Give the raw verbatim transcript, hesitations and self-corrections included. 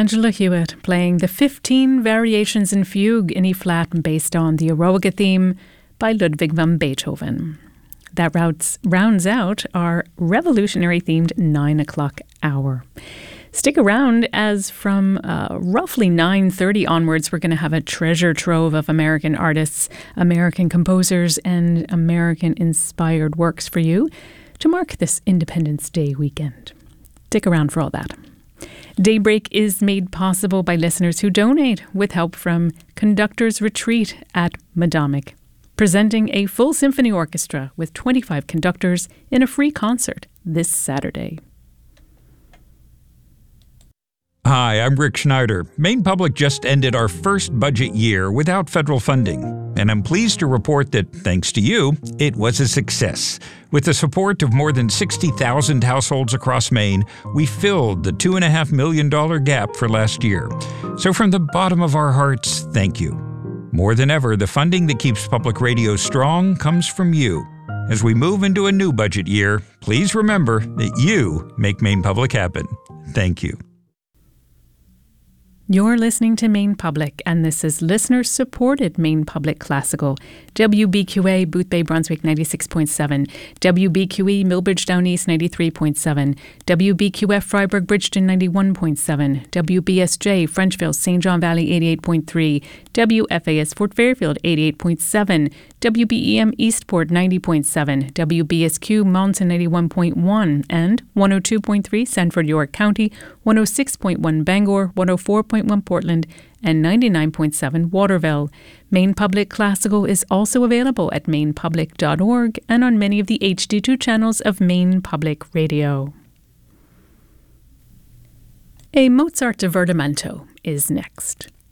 Angela Hewitt playing the fifteen Variations in Fugue in E-flat based on the Eroica theme by Ludwig van Beethoven. That routes, rounds out our revolutionary-themed nine o'clock hour. Stick around, as from uh, roughly nine thirty onwards, we're going to have a treasure trove of American artists, American composers, and American-inspired works for you to mark this Independence Day weekend. Stick around for all that. Daybreak is made possible by listeners who donate with help from Conductors Retreat at Madomic, presenting a full symphony orchestra with twenty-five conductors in a free concert this Saturday. Hi, I'm Rick Schneider. Maine Public just ended our first budget year without federal funding, and I'm pleased to report that, thanks to you, it was a success. With the support of more than sixty thousand households across Maine, we filled the two point five million dollars gap for last year. So from the bottom of our hearts, thank you. More than ever, the funding that keeps public radio strong comes from you. As we move into a new budget year, please remember that you make Maine Public happen. Thank you. You're listening to Maine Public, and this is listener-supported Maine Public Classical. W B Q A Boothbay Brunswick ninety-six point seven, W B Q E Millbridge Down East ninety-three point seven, W B Q F Freiburg Bridgeton ninety-one point seven, W B S J Frenchville Saint John Valley eighty-eight point three, W F A S Fort Fairfield eighty-eight point seven, W B E M Eastport ninety point seven, W B S Q Mountain ninety-one point one, and one oh two point three Sanford York County, one oh six point one Bangor, one oh four point one Portland, and ninety-nine point seven Waterville. Maine Public Classical is also available at maine public dot org and on many of the H D two channels of Maine Public Radio. A Mozart divertimento is next.